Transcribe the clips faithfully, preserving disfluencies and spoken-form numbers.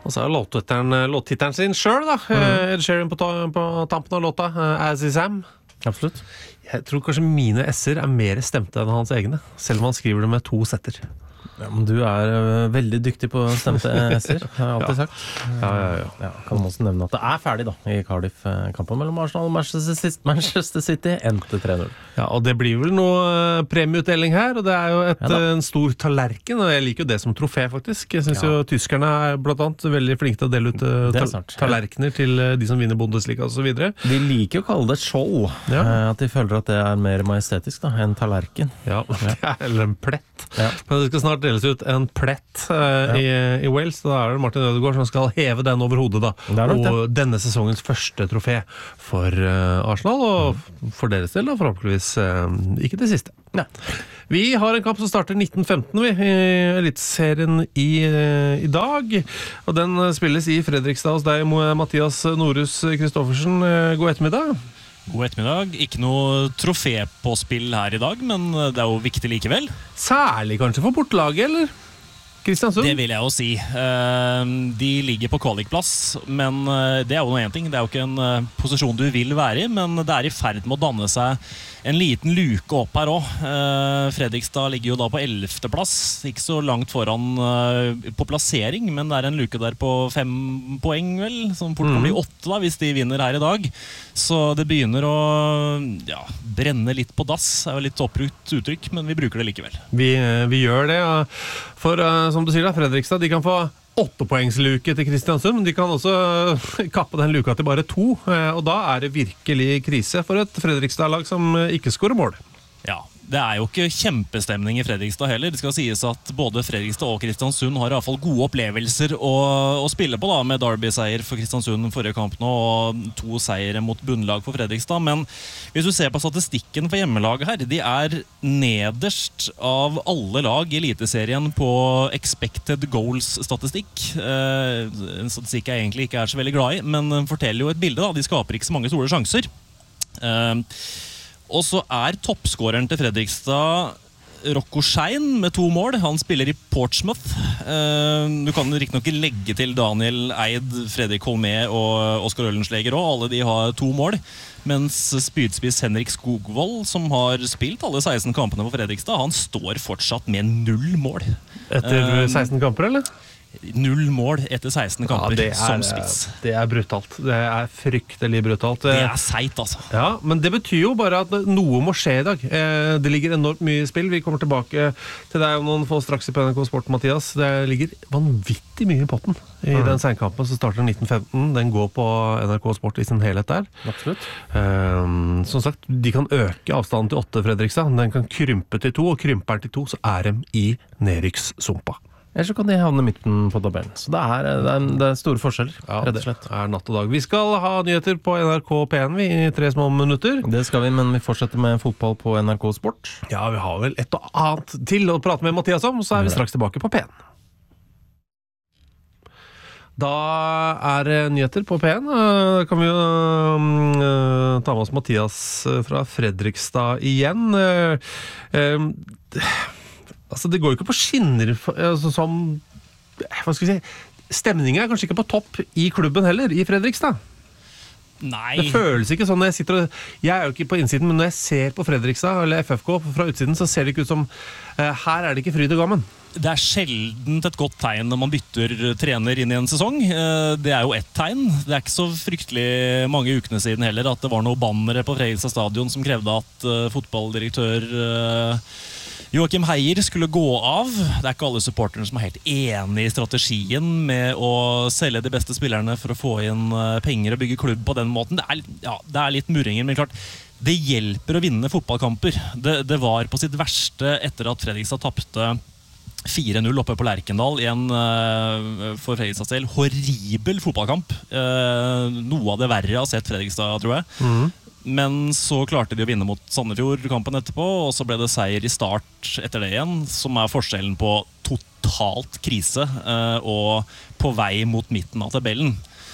Og så har låttitteren, låttitteren sin selv da, mm. Ed Sheeran på, på tampen av låta, As Is Am. Absolutt. Jeg tror kanskje mine S-er er mer stemte enn hans egne, selv om han skriver det med to setter. Ja, men du er uh, veldig dyktig på stemte S-er, har jeg alltid ja. sagt. Ja, ja, ja. ja. Kan man også nevne at det er ferdig da, i Cardiff-kampen mellom Arsenal og Manchester City, endte tre null. Ja, og det blir vel noe premieutdeling her, og det er jo et, ja, en stor tallerken, og jeg liker jo det som trofé faktisk. Jeg synes ja. jo tyskerne er blant annet veldig flinke til å dele ut uh, tal tallerkener til uh, de som vinner Bundesliga og så videre. De liker jo å kalle det et skjold, ja. uh, at de føler at det er mer majestetisk da, enn tallerken. Ja, ja. eller en plett. Ja. Men det skal snart deles ut en plett uh, ja. i, i Wales, da er det Martin Ødegaard som skal heve den over hodet da, og det. Denne sesongens første trofé for uh, Arsenal, og mm. for deres del da, forhåpentligvis uh, ikke det siste. Ja. Vi har en kamp som starter nitten femten vi, i Elitserien i, uh, i dag, og den spilles i Fredrikstad hos deg, Mathias Norhus Kristoffersen. Uh, god ettermiddag. God ettermiddag. Ikke noe trofé på spill her i dag, men det er jo viktig likevel. Særlig kanskje for bortelaget, eller? Kristiansund? Det vil jeg jo si. De ligger på kvalikplass, men det er jo noe en ting. Det er jo ikke en posisjon du vil være i, men det er i ferd med å danne seg en liten luke opp her også. Fredrikstad ligger jo da på ellevte plass, ikke så langt foran på plassering, men det er en luke der på fem poeng vel, som fort kan bli åtte da, hvis de vinner her i dag. Så det begynner å ja, brenne litt på dass, det er jo litt oppbrukt uttrykk, men vi bruker det likevel. Vi, vi gjør det, for som du sier da, Fredrikstad, de kan få åttepoengsluke til Kristiansund, men de kan også kappe den luka til bare to, og da er det virkelig krise for et Fredrikstad-lag som ikke skårer mål. Ja, det er jo ikke kjempestemning i Fredrikstad heller. Det skal sies at både Fredrikstad og Kristiansund har i hvert fall gode opplevelser å, å spille på da, med Derby-seier for Kristiansund forrige kamp nå, og to seire mot bunnlag for Fredrikstad. Men hvis du ser på statistikken for hjemmelaget her, de er nederst av alle lag i Eliteserien på expected goals-statistikk. Eh, en statistikk jeg egentlig ikke er så veldig glad i, men forteller jo et bilde da. De skaper ikke så mange store sjanser. Eh, Og så er toppskåreren til Fredrikstad Rocco Schein med to mål. Han spiller i Portsmouth. Du kan riktignok ikke legge til Daniel Eid, Fredrik Holmé og Oskar Ølensleger også. Alle de har to mål. Mens spydspiss Henrik Skogvold, som har spilt alle seksten kampene for Fredrikstad, han står fortsatt med null mål. Etter seksten kamper, eller? Null mål etter seksten kamper ja, er, som spiss. Det er brutalt. Det er fryktelig brutalt. Det er seit, altså. Ja, men det betyr jo bare at noe må skje i dag. Det ligger enormt mye i spill. Vi kommer tilbake til deg om noen få straks i P N K Sport, Mathias. Det ligger vanvittig mye i potten i mm. den senkampen som starter nitten femten. Den går på N R K Sport i sin helhet der. Absolutt. Um, som sagt, de kan øke avstanden til åtte, Fredrikstad. Den kan krympe til to, og krymper den til to, så er de i nedrykkssumpa. Eller så kan de havne midten på tabellen. Så det er, det er, det er store forskjeller, ja, rett og slett. Det er natt og dag. Vi skal ha nyheter på N R K P N i tre små minutter. Det skal vi, men vi fortsetter med fotball på N R K Sport. Ja, vi har vel et og annet til å prate med Mathias om, så er vi straks tilbake på P N. Da er det nyheter på P N. Da kan vi jo uh, ta med oss Mathias fra Fredrikstad igjen. Uh, uh, Altså, det går jo ikke på skinner altså, som, hva skal vi si, stemningen er kanskje ikke på topp i klubben heller, i Fredrikstad. Nei. Det føles ikke sånn når jeg sitter og, jeg er jo ikke på innsiden, men når jeg ser på Fredrikstad, eller F F K fra utsiden, så ser det ikke ut som, uh, her er det ikke fryd og gammen. Det er sjeldent et godt tegn når man bytter trener inn i en sesong. Det er jo ett tegn. Det er ikke så fryktelig mange ukene siden heller at det var noen bannere på Fredrikstad stadion som krevde at uh, fotballdirektør uh, Joachim Heier skulle gå av. Det er ikke alle supporterne som er helt enige i strategien med å selge de beste spillerne for å få inn penger og bygge klubb på den måten. Det er, ja, det er litt murringer, men klart, det hjelper å vinne fotballkamper. Det, det var på sitt verste etter at Fredrikstad tappte fire null oppe på Lerkendal i en uh, for Fredrikstads del horribel fotballkamp. Uh, noe av det verre jeg har sett Fredrikstad, tror jeg. Mm. Men så klarte de å vinne mot Sandefjord-kampen etterpå, og så ble det seier i start etter det igjen, som er forskjellen på totalt krise uh, og på vei mot midten av tabellen.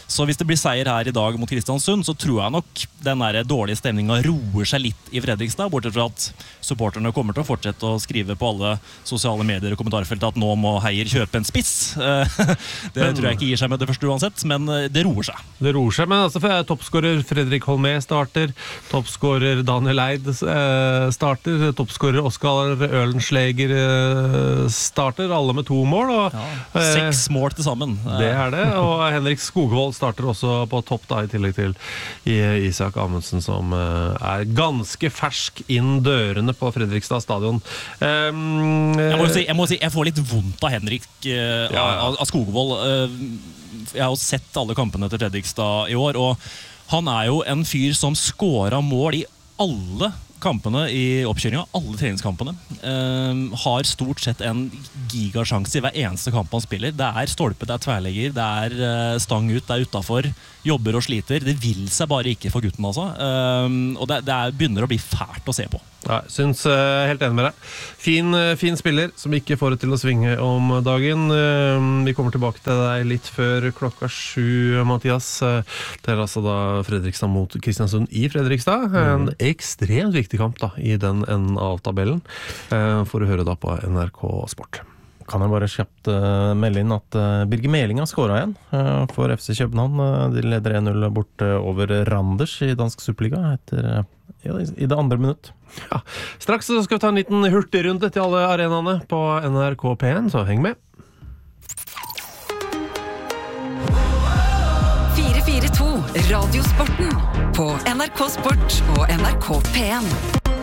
Så hvis det blir seier her i dag mot Kristiansund, så tror jeg nok den der dårlige stemningen roer seg litt i Fredrikstad, bortsett fra at supporterne kommer til å fortsette å skrive på alle sosiale medier og kommentarfelt at nå må Heier kjøpe en spiss. Det men, tror jeg ikke gir seg med det første uansett, men det roer seg. Det roer seg, men altså, toppskårer Fredrik Holmé starter, toppskårer Daniel Eid starter, toppskårer Oskar Ølensleger starter, alle med to mål. Og, ja, seks mål til sammen. Det er det, og Henrik Skogvold starter også på topp da, i tillegg til Isak Amundsen, som er ganske fersk inn dørene på Fredrikstad stadion. Um, jeg, må si, jeg må si, jeg får litt vondt av Henrik uh, ja, ja. Av, av Skogvold. Uh, jeg har jo sett alle kampene til Fredrikstad i år, og han er jo en fyr som skårer mål i alle kampene i oppkjøringen, alle treningskampene, uh, har stort sett en gigasjanse i hver eneste kamp han spiller. Det er stolpe, det er tverlegger, det er uh, stang ut, det er utenfor, jobber og sliter. Det vil seg bare ikke for gutten, altså. Uh, og det, det er, begynner å bli fælt å se på. Ja, jeg synes uh, helt enig med deg. Fin, uh, fin spiller som ikke får det til å svinge om dagen. Uh, vi kommer tilbake til deg litt før klokka sju, Mathias. Uh, det er altså da Fredrikstad mot Kristiansund i Fredrikstad. Mm. En ekstremt viktig kamp da, i den enden av tabellen. Uh, får du høre da på N R K Sport. Kan jeg bare kjapt uh, melde inn at uh, Birger Meling har skåret igjen uh, for F C København. Uh, de leder en null bort uh, over Randers i dansk Superliga etter, uh, ja, i det andre minutt. Ja. Straks så skal vi ta en liten hurtigrunde til alle arenaene på N R K P N, så heng med. fire fire to Radiosporten på N R K Sport og N R K P N.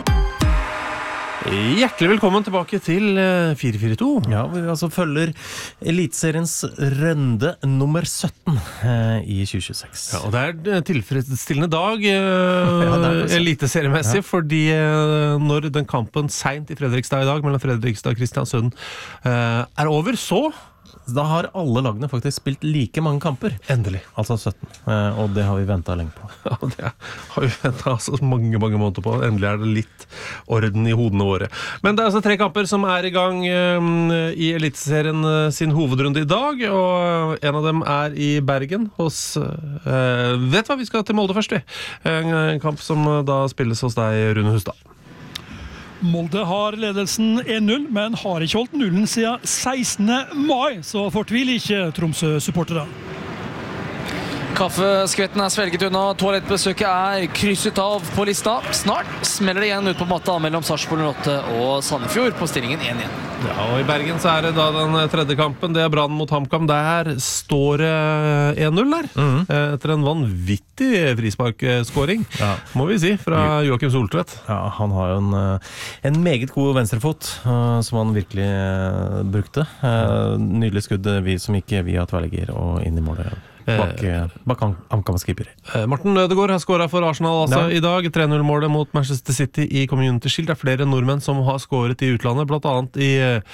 Hjertelig velkommen tilbake til fire fire to. Ja, vi altså følger Elitseriens runde nummer sytten eh, i tjue tjueseks. Ja, og det er tilfredsstillende dag eh, ja, eliteseriemessig, ja. Fordi eh, når den kampen sent i Fredrikstad i dag mellom Fredrikstad og Kristiansund eh, er over, så da har alle lagene faktisk spilt like mange kamper. Endelig. Altså sytten. Eh, og det har vi ventet lenge på. Ja, det har vi ventet altså mange, mange måneder på. Endelig er det litt orden i hodene våre. Men det er altså tre kamper som er i gang eh, i Eliteserien sin hovedrunde i dag, og en av dem er i Bergen hos eh, vet hva, vi skal til Molde først, vi. En, en kamp som da spilles hos deg, Rune Hustad. Molde har ledelsen en null, men har ikke holdt nullen siden sekstende mai, så fortvil ikke Tromsø-supportere. Kaffeskvetten er svelget unna, toalettbesøket er krysset av på lista. Snart smeller det igjen ut på matta mellom Sarpsborg null åtte og Sandefjord på stillingen en igjen. Ja, og i Bergen så er det da den tredje kampen, det er Brann mot HamKam. Der står det en null der, mm. etter en vanvittig frisparkskåring, ja. Må vi si, fra Joakim Soltvedt. Ja, han har jo en, en meget god venstrefot, som han virkelig brukte. Nydelig skudd, vi som gikk via tverlegger og inn i målet. Bak, bak HamKams keeper. Martin Ødegaard har skåret for Arsenal altså, ja. I dag. tre null-målet mot Manchester City i Community Shield. Det er flere nordmenn som har skåret i utlandet, blant annet i,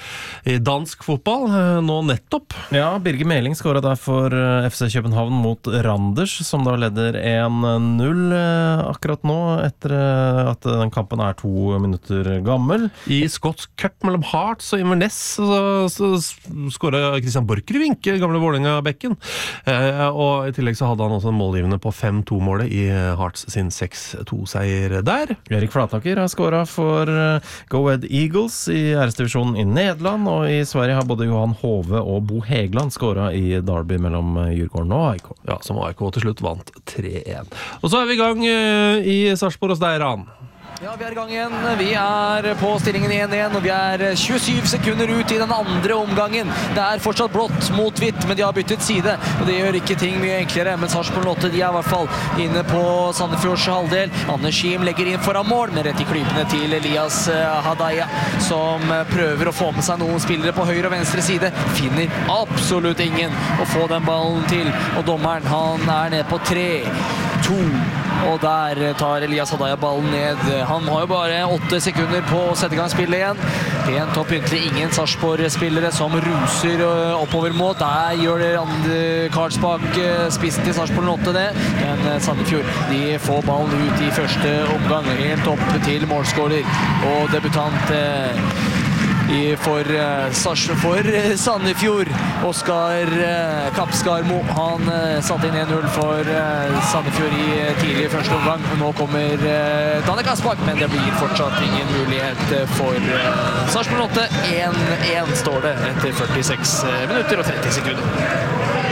i dansk fotball, nå nettopp. Ja, Birger Meling skåret der for F C København mot Randers, som da leder en null akkurat nå, etter at den kampen er to minutter gammel. I skotsk cup mellom Hearts og Inverness så, så skåret Christian Borchgrevink, gamle Vålerenga-bekken. Eh, og i tillegg så hadde han også en målgivende på fem to-målet i Hearts sin seks to-seier der. Erik Flataker har skåret for Go Ahead Eagles i æresdivisjonen i Nederland, og i Sverige har både Johan Hove og Bo Hegland skåret i derby mellom Djurgården og A I K. Ja, som A I K til slutt vant tre en. Og så er vi i gang i Sarpsborg hos deg, Ran. Ja, vi er i gang igjen. Vi er på stillingen en en, og vi er tjuesyv sekunder ut i den andre omgangen. Det er fortsatt blått mot hvitt, men de har byttet side, og det gjør ikke ting mye enklere. Men Sarpsborg null åtte, de er i hvert fall inne på Sandefjords halvdel. Anders Schiem legger inn foran mål, men rett i klypene til Elias Hadaya, som prøver å få med seg noen spillere på høyre og venstre side. Finner absolutt ingen å få den ballen til, og dommeren, han er ned på tre to. Og der tar Elias Hadaya ballen ned. Han har jo bare åtte sekunder på å sette i gang spillet igjen. Pent og pyntelig, ingen Sarpsborg-spillere som ruser oppover mot. Der gjør det andre Karlsbakk, spissen til Sarpsborg null åtte det. Men Sandefjord, de får ballen ut i første omgang. Helt opp til målskåler og debutant i for, uh, for Sandefjord. Oskar uh, Kapskarmo, han uh, satte inn en null for uh, Sandefjord i uh, tidlig første omgang. Nå kommer uh, Danne Kaspak, men det blir fortsatt ingen mulighet for uh, Sarpsborg åtte. én én står det etter førtiseks minutter og tretti sekunder.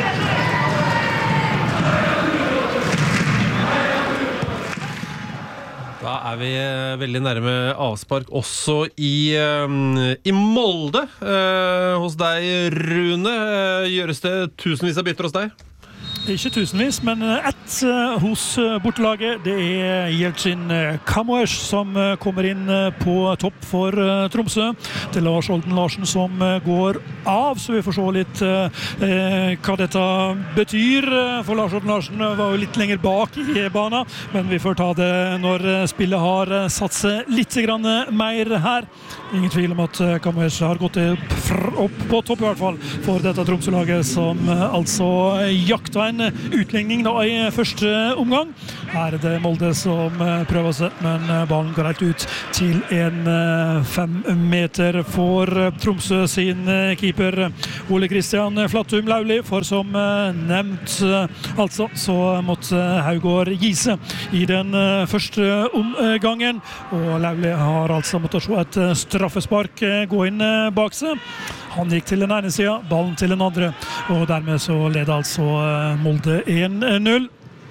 Da er vi veldig nærme avspark også i, i Molde. Eh, hos deg, Rune, gjøres det tusenvis av bytter hos deg? Ikke tusenvis, men ett hos bortelaget. Det er Jeltsin Kamoesh som kommer inn på topp for Tromsø. Det er Lars Olden Larsen som går av, så vi får se litt eh, hva dette betyr. For Lars Olden Larsen var jo litt lenger bak i banen, men vi får ta det når spillet har satt seg litt grann mer her. Ingen tvil om at Kamoesh har gått opp, opp på topp i hvert fall for dette Tromsø-laget, som altså jakta en utligning da i første omgang. Her er det Molde som prøver seg, men ballen går helt ut til en fem meter for Tromsø sin keeper Ole Kristian Flattum Lauli, for som nevnt altså så måtte Haugård gi seg i den første omgangen, og Lauli har altså måttet se et straffespark gå inn bak seg. Han gikk til den ene siden, ballen til den andre, og dermed så leder altså Molde én null.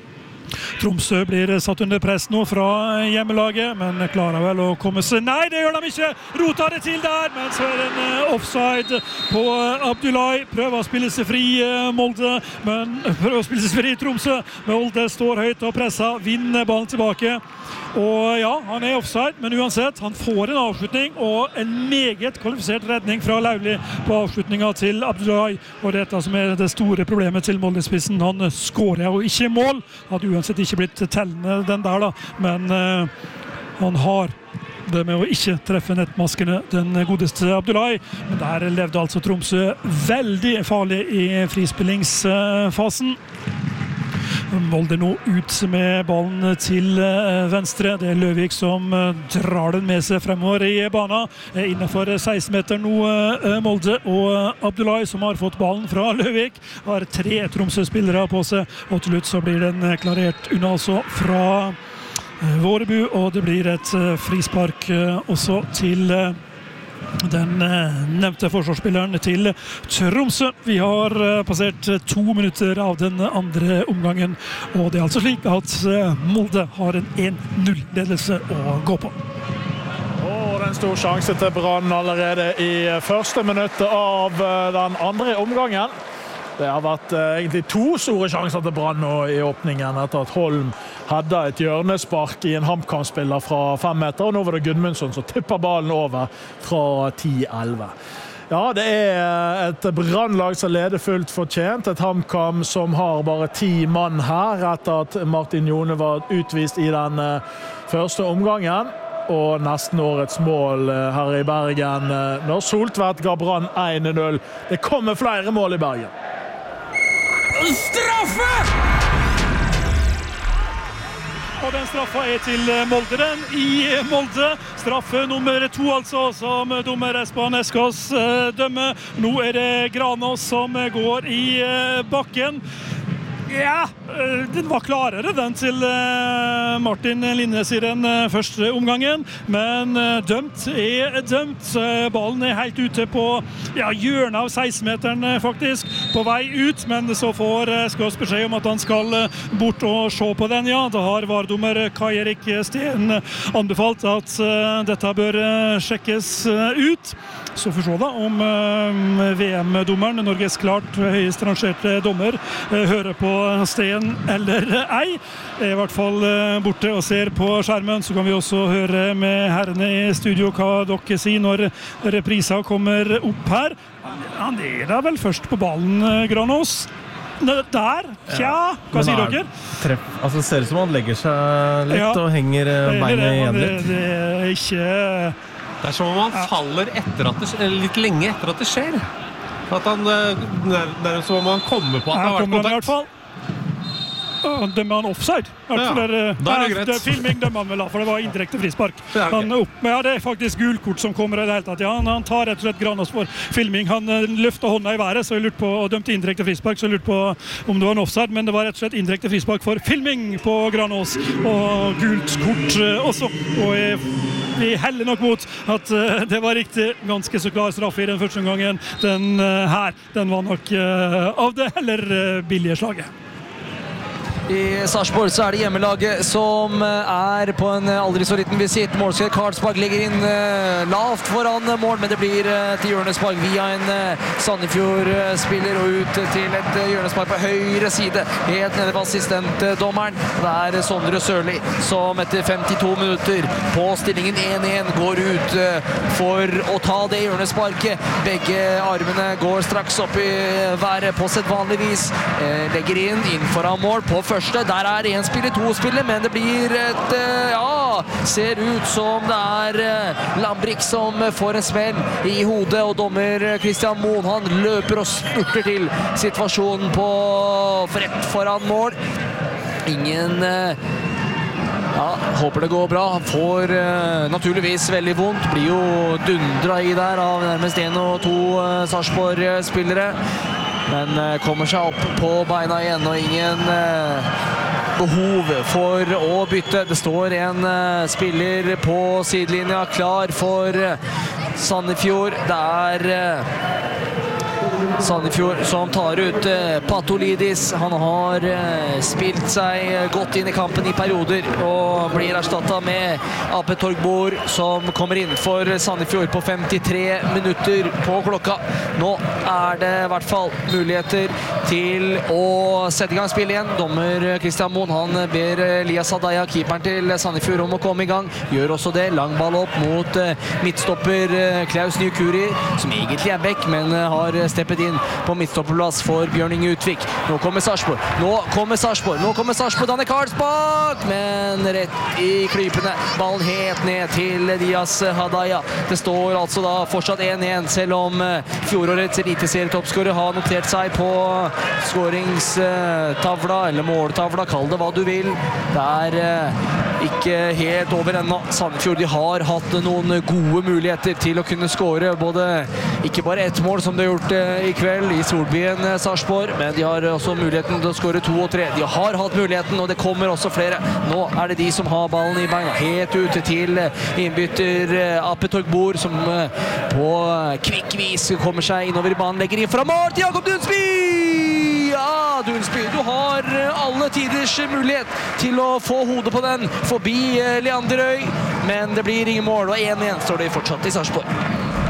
Tromsø blir satt under press nå fra hjemmelaget, men klarer vel å komme seg... Nei, det gjør de ikke! Rota det til der, men så er det en offside på Abdullahi. Prøver å spille seg fri Molde, men prøver å spille seg fri Tromsø. Molde står høyt og presser, vinner ballen tilbake. Og ja, han er offside, men uansett, han får en avslutning, og en meget kvalifisert redning fra Lauli på avslutningen til Abdullahi. Og dette som er det store problemet til Molde-spissen, han skårer jo ikke mål. Hadde uansett ikke blitt tellende den der da, men uh, han har det med å ikke treffe nettmaskene, den godeste Abdullahi. Men der levde altså Tromsø veldig farlig i frispillingsfasen. Molde nå ut med ballen til venstre. Det er Løvik som drar den med seg fremover i banen. Innenfor seksten meter nå Molde, og Abdullahi som har fått ballen fra Løvik har tre Tromsø-spillere på seg, og til slutt så blir den klarert unna altså fra Vårebu, og det blir et frispark også til den nevnte forsvarsspilleren til Tromsø. Vi har passert to minutter av den andre omgangen, og det er altså slik at Molde har en én null-ledelse å gå på. Og det er en stor sjanse til Brann allerede i første minutt av den andre omgangen. Det har vært uh, egentlig to store sjanser til Brann nå i åpningen, etter at Holm hadde et hjørnespark i en HamKam-spiller fra fem meter, og nå var det Gudmundsson som tipper ballen over fra ti elleve. Ja, det er et Brannlag som leder fullt fortjent, et HamKam som har bare ti mann her, etter at Martin Jone var utvist i den uh, første omgangen. Og nesten årets mål her i Bergen, når Soltvedt ga Brann én null. Det kommer flere mål i Bergen. Straffe! Og den straffa er til Molde, den i Molde. Straffe nummer to altså, som dommer Espen Eskås dømmer. Nå er det Granås som går i bakken. Ja, den var klarere den til Martin Linnes i den første omgangen, men dømt er dømt. Ballen er helt ute på ja, hjørnet av seksten-meteren faktisk, på vei ut, men så får Skås beskjed om at han skal bort og se på den. Ja, da har vardommer Kai Erik Steen anbefalt at dette bør sjekkes ut. Så får vi se da om V M-dommeren, Norges klart høyest rangerte dommer, hører på Steen eller ei. Er i hvert fall borte og ser på skjermen. Så kan vi også høre med herrene i studio hva dere sier når reprisa kommer opp her. Han er da vel først på ballen, Granås. Der, tja, hva sier dere? Treff, altså det ser ut som han legger seg litt ja. Og henger beinet igjen litt. Det, det er ikke... Det er som om han faller etter at det, litt lenge etter at det skjer. At han, det er som om han kommer på at det har vært kontakt. dømmer han offside. Ja, det, da er det greit. det filming dømmer han vel da, for det var indirekte frispark. Ja, okay. Han opp, men ja, det er faktisk gulkort som kommer i det hele tatt. Ja, han, han tar rett og slett Granås for filming. Han uh, løftet hånda i været, så jeg lurte på, og dømte indirekte frispark, så jeg lurte på om det var en offside, men det var rett og slett indirekte frispark for filming på Granås, og gult kort uh, også. Og jeg, vi heller nok mot at uh, det var riktig, ganske så klar straff i den første omgangen. Den uh, her, den var nok uh, av det heller uh, billige slaget. I Sarpsborg så er det hjemmelaget som er på en aldri så liten visitt. Målskjell Karlsberg legger inn uh, lavt foran mål, men det blir uh, til hjørnespark via en uh, Sandefjord-spiller og ut til et uh, hjørnespark på høyre side, helt nede på assistentdommeren. Det er Sondre Sørli som etter femtito minutter på stillingen en en går ut uh, for å ta det hjørnesparket. Begge armene går straks opp i været på sedvanlig vis. Uh, legger inn, inn foran mål på første. Der er en spiller, to spiller, men det blir et, ja, ser ut som det er Lambrik som får en smell i hodet, og dommer Christian Moen, han løper og spurter til situasjonen på rett foran mål. Ingen, ja, håper det går bra. Han får naturligvis veldig vondt, blir jo dundra i der av nærmest en og to Sarpsborg-spillere. Men kommer seg opp på beina igjen, og ingen eh, behov for å bytte. Det står en eh, spiller på sidelinja klar for eh, Sandefjord. Det er eh, Sandefjord som tar ut eh, Patolidis. Han har eh, spilt seg godt inn i kampen i perioder og blir erstattet med Ape Torgbor, som kommer inn for Sandefjord på femtitre minutter på klokka. Nå er det i hvert fall muligheter til å sette i gang spillet igjen. Dommer Christian Moen, han ber Elias Adaya, keeperen til Sandefjord, om å komme i gang. Gjør også det. Lang ball opp mot eh, midtstopper eh, Klaus Nykuri, som egentlig er back, men eh, har steppet inn på midtstopperplass for Bjørn Inge Utvik. Nå kommer Sarpsborg. Nå kommer Sarpsborg. Nå kommer Sarpsborg. Danne Karlsbakk, men rett i klypene. Ballen helt ned til Elias Adaya. Det står altså da fortsatt en en, selv om fjorårets eliteserietoppskårer har notert seg på skåringstavla, eller måltavla, kall det hva du vil. Det er ikke helt over ennå. Sandefjord, de har hatt noen gode muligheter til å kunne skåre, både ikke bare ett mål som de har gjort i kveld i Solbyen Sarpsborg, men de har også muligheten til å skåre to og tre. De har hatt muligheten, og det kommer også flere. Nå er det de som har ballen i beina, helt ute til innbytter Ape Torgbor, som på kvikk vis kommer seg innover i banen, legger inn fra mål til Jakob Dunsby! Ja, Dunsby, du har alle tiders mulighet til å få hodet på den forbi Leander Øy, men det blir ingen mål, og en en står det fortsatt i Sarpsborg.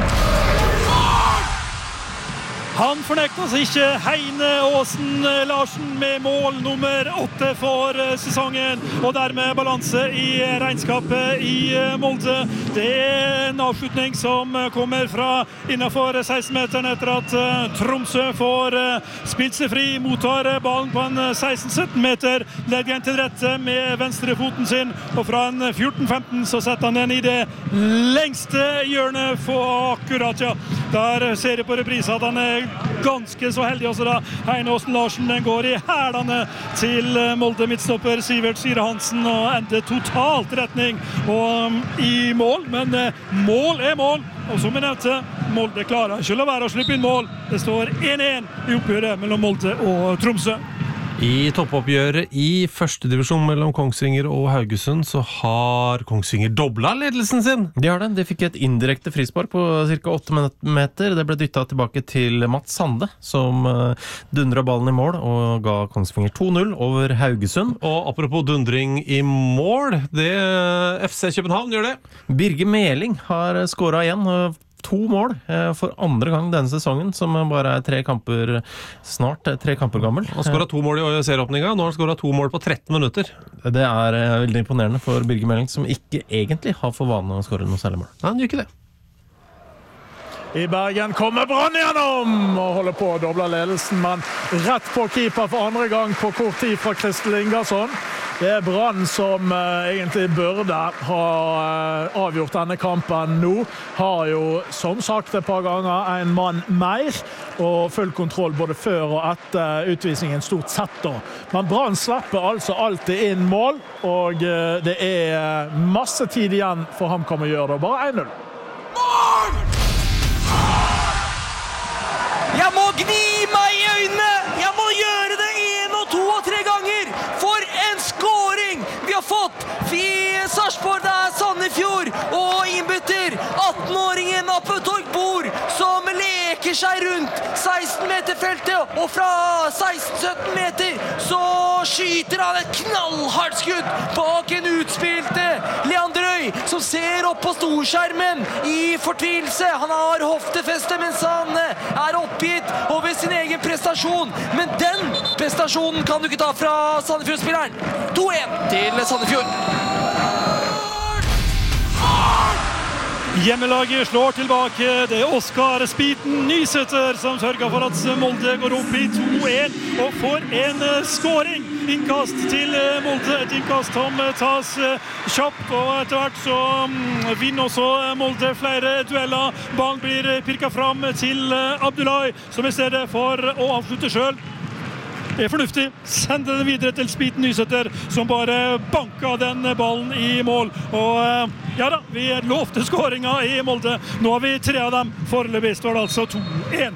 Han fornekter seg ikke. Heine Aasen Larsen med mål nummer åtte for sesongen, og dermed balanse i regnskapet i Molde. Det er en avslutning som kommer fra innenfor seksten-meteren etter at Tromsø får spilt seg fri, mottar ballen på en seksten-sytten meter, legger den til rette med venstrefoten sin, og fra en fjorten femten så setter han den i det lengste hjørnet for akkurat, ja. Der ser jeg på reprisen at han er ganske så heldig også da. Heine Aasen Larsen, den går i hælene til Molde midtstopper Sivert Sire Hansen, og ender totalt retning og i mål, men mål er mål, og som jeg nevnte, Molde klarer ikke å la være å slippe inn mål. Det står en en i oppgjøret mellom Molde og Tromsø. I toppoppgjøret i første divisjon mellom Kongsvinger og Haugesund så har Kongsvinger doblet ledelsen sin. De har det. De fikk et indirekte frispark på cirka åtte meter. Det ble dyttet tilbake til Mats Sande, som dundret ballen i mål og ga Kongsvinger to null over Haugesund. Og apropos dundring i mål, det F C København gjør det. Birger Meling har skåret igjen, to mål for andre gang denne sesongen, som bare er tre kamper snart, tre kamper gammel. Han skåret to mål i serieåpninga, nå har han skåret to mål på tretten minutter. Det er veldig imponerende for Birger Meling, som ikke egentlig har for vane å skåre noe særlig mål. Nei, han gjør ikke det. I Bergen kommer Brann gjennom og holder på å doble ledelsen, men rett på keeper for andre gang på kort tid fra Kristel Ingersson. Det er Brann som uh, egentlig burde ha uh, avgjort denne kampen nå. Har jo, som sagt et par ganger, en mann mer og full kontroll både før og etter utvisningen stort sett da. Men Brann slipper altså alltid inn mål, og uh, det er masse tid igjen for HamKam å gjøre det. Bare en null. Mål! Jeg må gni meg i øynene! Jeg må gjøre det en og to og tre ganger! For en skåring vi har fått! Vi Sarpsborg, det er Sandefjord og innbytter atten-åringen Appe Torgbord som leker seg rundt seksten meter feltet, og fra seksten sytten meter så skyter han et knallhardt skudd bak en utspilte Leander Øy som ser opp på storskjermen i fortvilelse. Han har hoftefeste mens han er oppgitt over sin egen prestasjon, men den prestasjonen kan du ikke ta fra Sandefjord-spilleren. to en til Sandefjord. Hjemmelaget slår tilbake. Det er Oskar Spiten Nysæter som sørger for at Molde går opp i to en og får en skåring. Innkast til Molde, et innkast som tas kjapt, og etter hvert så vinner også Molde flere dueller. Ballen blir pirket fram til Abdullahi, som i stedet for å avslutte selv. Det er fornuftig. Sender den videre til Spiten Nysæter, som bare banker den ballen i mål. Og ja da, vi lovte skåringer i Molde. Nå har vi tre av dem. Foreløpig står det altså to en.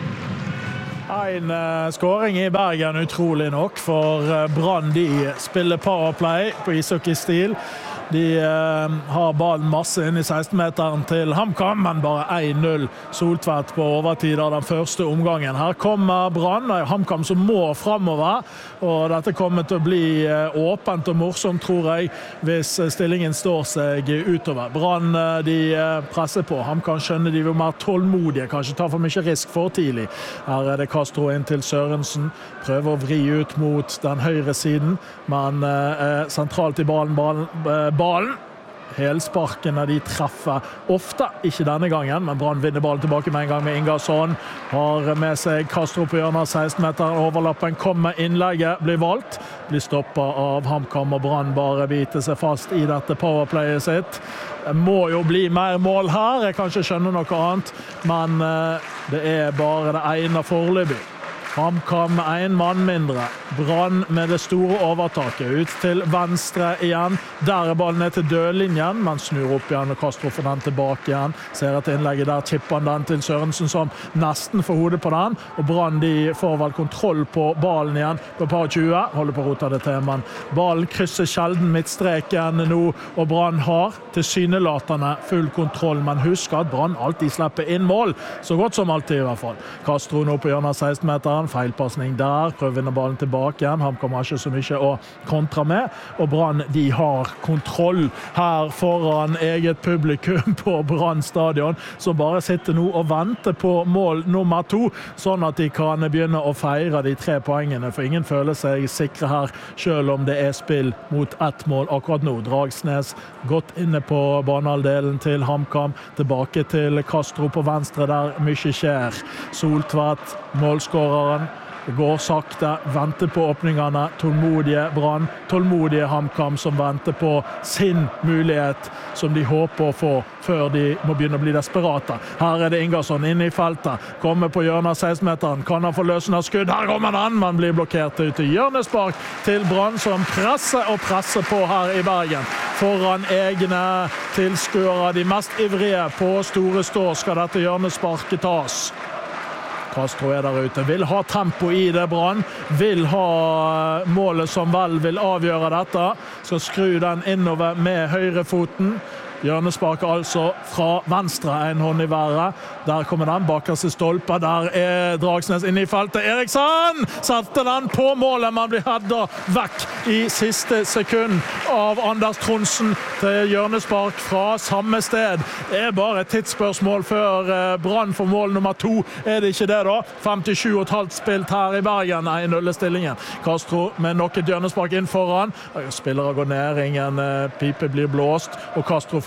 En uh, skåring i Bergen, utrolig nok, for uh, Brann de spiller powerplay på ishockeystil. De uh, har ballen masse inn i seksten-meteren til HamKam, men bare en null Soltvedt på overtid av den første omgangen. Her kommer Brann, det er HamKam som må fremover, og dette kommer til å bli uh, åpent og morsomt, tror jeg, hvis stillingen står seg utover. Brann uh, de uh, presser på. HamKam skjønner de vil mer tålmodige, kanskje tar for mye risk for tidlig. Her er det Castro inn til Sørensen, prøver å vri ut mot den høyre siden, men uh, sentralt i ballen, ballen uh, ballen. Helsparkene de treffer ofte, ikke denne gangen, men Brann vinner ballen tilbake med en gang med Ingarsson. Har med seg Castro på hjørnet, seksten meter, overlappen kommer, innlegget blir valgt. Blir stoppet av HamKam, og Brann bare biter seg fast i dette powerplayet sitt. Det må jo bli mer mål her, jeg kan ikke skjønne noe annet, men det er bare det ene foreløpig. HamKam med en mann mindre. Brann med det store overtaket. Ut til venstre igjen. Der er ballen ned til dødlinjen, men snur opp igjen og Castro får den tilbake igjen. Ser et innlegget der, tipper han den til Sørensen som nesten får hodet på den. Og Brann de får vel kontroll på ballen igjen på par tjue. Holder på å rota det til, men ballen krysser sjelden midtstreken nå, og Brann har tilsynelatende full kontroll. Men husk at Brann alltid slipper inn mål. Så godt som alltid i hvert fall. Castro nå på hjørnet seksten meter. Feilpassning der, prøver å vinne ballen tilbake igjen. HamKam har ikke så mye å kontra med, og Brann de har kontroll her foran eget publikum på Brann stadion, som bare sitter nå og venter på mål nummer to, sånn at de kan begynne å feire de tre poengene, for ingen føler seg sikre her, selv om det er spill mot ett mål akkurat nå. Dragsnes godt inne på banehalvdelen til HamKam, tilbake til Castro på venstre der mye skjer. Soltvedt, målskåreren. Det går sakte, venter på åpningene, tålmodige Brann, tålmodige HamKam som venter på sin mulighet som de håper å få før de må begynne å bli desperate. Her er det Ingarsson inne i feltet, kommer på hjørnet seksten meteren, kan han få løsende skudd, her kommer han, men blir blokkert ut i hjørnespark til Brann som presser og presser på her i Bergen. Foran egne tilskuere, de mest ivrige på store stå skal dette hjørnesparket tas. Castro er der ute, vil ha tempo i det Brann, vil ha målet som vel vil avgjøre dette, skal skru den innover med høyrefoten. Hjørnespark altså fra venstre, en hånd i været. Der kommer den, bakerste stolpe. Der er Dragsnes inne i feltet. Eriksson satte den på målet, man blir heddet vekk i siste sekund av Anders Tronsen til hjørnespark fra samme sted. Det er bare et tidsspørsmål før Brann for mål nummer to. Er det ikke det da? femtisju og et halvt spilt her i Bergen, en null-stillingen. Castro med nok et hjørnespark inn foran. Spillere går ned, ingen pipe blir blåst, og Castro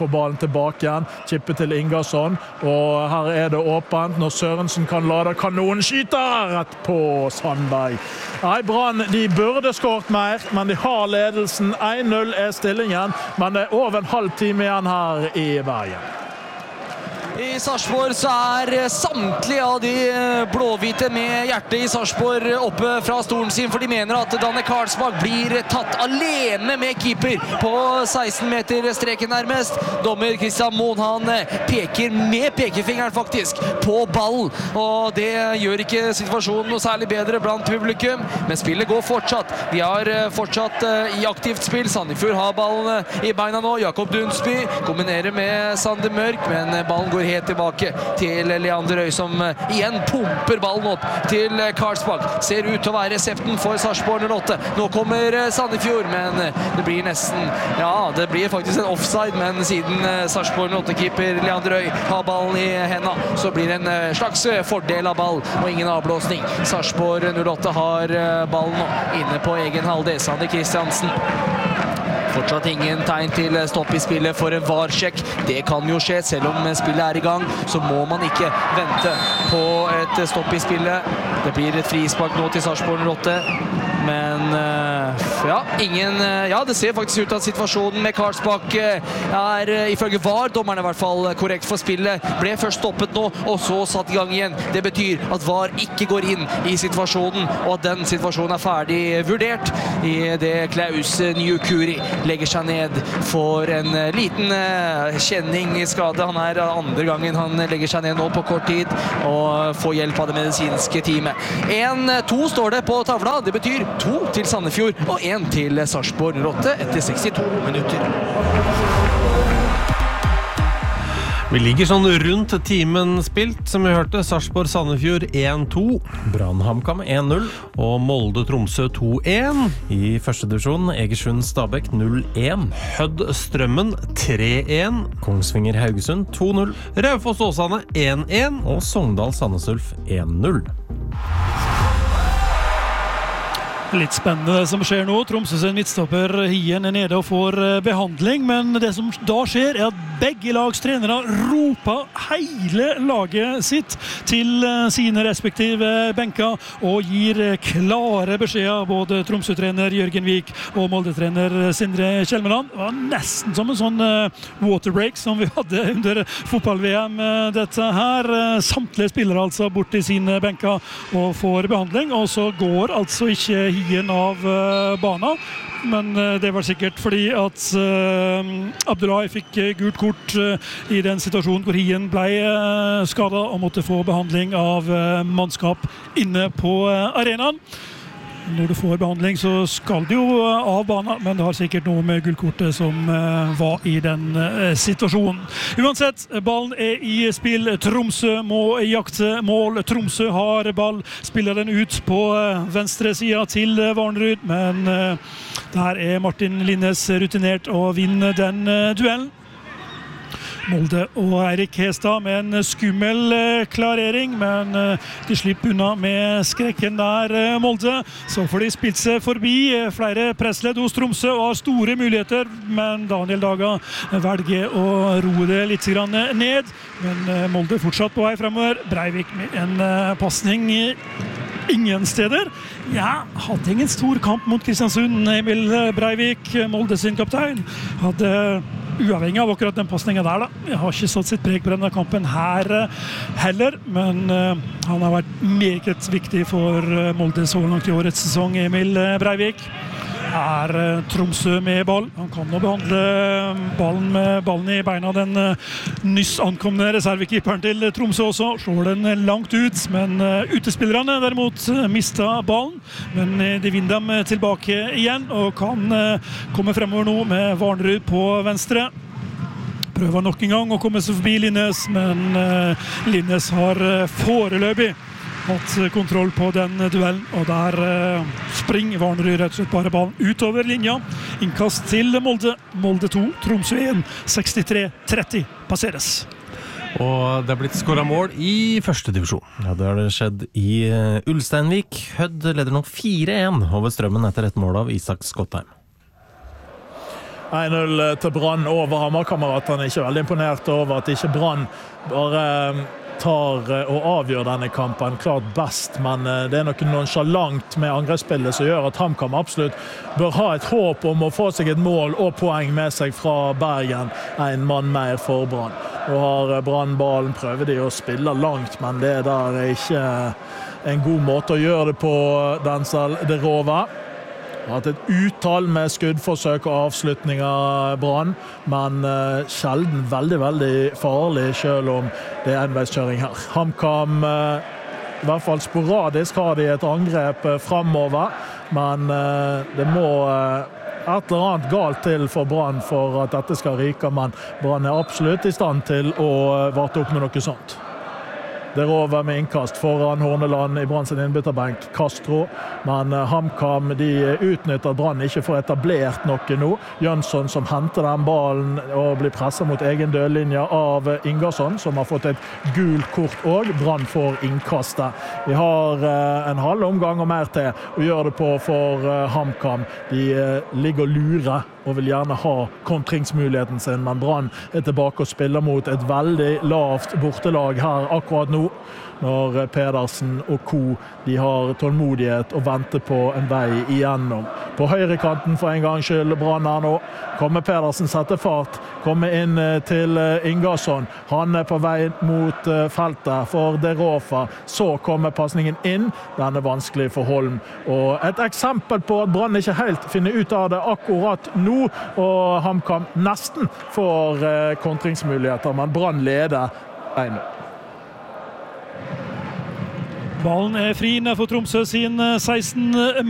få ballen tilbake igjen, chippe til Ingersson, og her er det åpent når Sørensen kan lade kanonen, skyter rett på Sandberg. Nei, Brann, de burde skåret mer, men de har ledelsen. én null er stillingen, men det er over en halv time igjen her i Bergen. I Sarpsborg så er samtlige av de blåhvite med hjertet i Sarpsborg oppe fra stolen sin, for de mener at Danne Karlsbakk blir tatt alene med keeper på seksten meter streken nærmest. Dommer Christian Moen, han peker med pekefingeren faktisk på ballen, og det gjør ikke situasjonen noe særlig bedre blant publikum, men spillet går fortsatt. Vi har fortsatt i aktivt spill. Sandefjord har ballen i beina nå. Jakob Dunsby kombinerer med Sander Mørk, men ballen går helt tilbake til Leander Øy, som igjen pumper ballen opp til Karlsbakk. Ser ut til å være resepten for Sarpsborg null åtte. Nå kommer Sandefjord, men det blir nesten, ja, det blir faktisk en offside, men siden Sarpsborg null åtte-keeper Leander Øy har ballen i hendene, så blir det en slags fordel av ball og ingen avblåsning. Sarpsborg null åtte har ballen nå inne på egen halvdel. Sander Kristiansen. Fortsatt ingen tegn til stopp i spillet for en V A R-sjekk. Det kan jo skje, selv om spillet er i gang, så må man ikke vente på et stopp i spillet. Det blir et frispark nå til Sarpsborg null åtte, men ja, ingen, ja, det ser faktisk ut at situasjonen med Karlsbakk er, ifølge V A R, dommeren i hvert fall, korrekt for spillet. Ble først stoppet nå, og så satt i gang igjen. Det betyr at V A R ikke går inn i situasjonen, og at den situasjonen er ferdig vurdert i det Klaus Nyukuri legger seg ned for en liten kjenning i skade. Han er andre gangen han legger seg ned nå på kort tid og får hjelp av det medisinske teamet. en to står det på tavla. Det betyr to til Sandefjord og en til Sarpsborg null åtte etter sekstito minutter. Vi ligger sånn rundt timen spilt, som vi hørte. Sarpsborg Sandefjord en to. Brann HamKam en null. Og Molde Tromsø to en. I første divisjon Egersund Stabæk null en. Hødd Strømmen tre en. Kongsvinger Haugesund to null. Raufoss Åsane en en. Og Sogndal Sandnes Ulf en null. Litt spennende det som skjer nå. Tromsø sin midtstopper Hien er nede og får behandling, men det som da skjer er at begge lagstrenere roper hele laget sitt til sine respektive benker og gir klare beskjeder, både Tromsø-trener Jørgen Vik og Molde-trener Sindre Kjelmeland. Det var nesten som en sånn waterbreak som vi hadde under fotball-V M dette her. Samtlige spillere altså bort til sine benker og får behandling, og så går altså ikke Hien av uh, bana, men uh, det var sikkert fordi at uh, Abdullahi fikk uh, gult kort uh, i den situasjonen hvor Hien ble uh, skadet og måtte få behandling av uh, mannskap inne på uh, arenaen. Når du får behandling så skal du jo av bana, men det har sikkert noe med gullkortet som uh, var i den uh, situasjonen. Uansett, ballen er i spill. Tromsø må jakte mål. Tromsø har ball, spiller den ut på uh, venstre sida til uh, Varnerud, men uh, der er Martin Linnes rutinert og vinner den uh, duellen. Molde og Eirik Hestad med en skummel eh, klarering, men eh, de slipper unna med skrekken der, eh, Molde. Så får de spilt seg forbi eh, flere pressledd hos Tromsø og har store muligheter, men Daniel Daga velger å roe det litt grann ned. Men eh, Molde fortsatt på vei fremover. Breivik med en eh, passning ingen steder. Ja, hadde ingen stor kamp mot Kristiansund. Emil Breivik, Molde sin kaptein, hadde uavhengig av akkurat den passningen der da. Jeg har ikke satt sitt preg på denne kampen her heller, men uh, han har vært meget viktig for uh, Molde så langt i årets sesong. Emil Breivik er uh, Tromsø med ball. Han kan nå behandle ballen med ballen i beina, den uh, nyss ankomne reservekeeperen til Tromsø også. Slår den langt ut, men uh, utespillerne derimot uh, mistet ballen. Men uh, de vinner dem tilbake igjen og kan uh, komme fremover nå med Varnerud på venstre. Prøver nok en gang å komme seg forbi Linnes, men uh, Linnes har uh, foreløpig hatt kontroll på den duellen, og der uh, springer Varnerud rett og slett bare ballen utover linja. Innkast til Molde. Molde to, Tromsø en, sekstitre tretti passeres. Og det har blitt skåret mål i første divisjon. Ja, det har det skjedd i uh, Ulsteinvik. Hødd leder nå fire en over Strømmen etter et mål av Isak Skottheim. en null til Brann over Hamar-kameratene. Ikke veldig imponert over at ikke Brann bare tar og avgjør denne kampen klart best, men det er noe nonchalant med angrepsspillet som gjør at HamKam absolutt bør ha et håp om å få seg et mål og poeng med seg fra Bergen, en mann mer for Brann. Nå har Brann ballen, prøver de å spille langt, men det der er ikke en god måte å gjøre det på, Denzel Derova. Har hatt et utall med skuddforsøk og avslutninger Brann, men uh, sjelden veldig, veldig farlig, selv om det er enveiskjøring her. HamKam, uh, i hvert fall sporadisk, har de et angrep uh, fremover, men uh, det må uh, et eller annet galt til for Brann for at dette skal ryke, men Brann er absolutt i stand til å uh, varte opp med noe sånt. Det råver med innkast foran Horneland i Brann sin innbytterbenk, Castro. Men HamKam, de utnytter at Brann ikke får etablert noe nå. Jønsson som henter den ballen og blir presset mot egen dødlinje av Ingersson, som har fått et gult kort også. Brann får innkastet. Vi har en halv omgang og mer til å gjøre det på for HamKam. De ligger og lurer og vil gjerne ha kontringsmuligheten sin, men Brann er tilbake og spiller mot et veldig lavt bortelag her akkurat nå, når Pedersen og co. de har tålmodighet og venter på en vei igjennom. På høyrekanten for en gang skyld Brann her nå. Kommer Pedersen, setter fart, kommer inn til Ingersson. Han er på vei mot feltet for Derova. Så kommer passningen inn. Den er vanskelig for Holm. Og et eksempel på at Brann ikke helt finner ut av det akkurat nå, og HamKam nesten får kontringsmuligheter, men Brann leder en null. Ballen er fri innenfor Tromsø sin seksten